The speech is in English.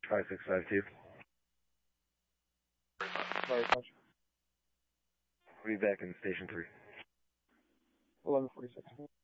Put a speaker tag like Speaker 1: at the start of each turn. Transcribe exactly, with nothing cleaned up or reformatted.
Speaker 1: five six five two.
Speaker 2: Very much.
Speaker 1: We'll be back in station three.
Speaker 2: eleven forty-six.